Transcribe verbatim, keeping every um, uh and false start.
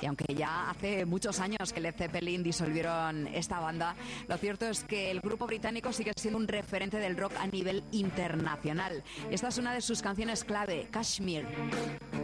Y aunque ya hace muchos años que Led Zeppelin disolvieron esta banda, lo cierto es que el grupo británico sigue siendo un referente del rock a nivel internacional. Esta es una de sus canciones clave, Kashmir.